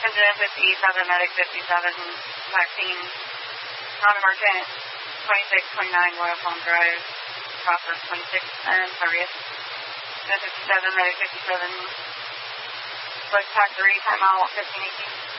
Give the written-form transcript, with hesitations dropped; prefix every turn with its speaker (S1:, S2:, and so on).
S1: 157, Medic 57, vaccine, non-emergent, 2629 Royal Palm Drive, process 26 and 30th. 57, Medic 57, West Pack 3, time out 1518.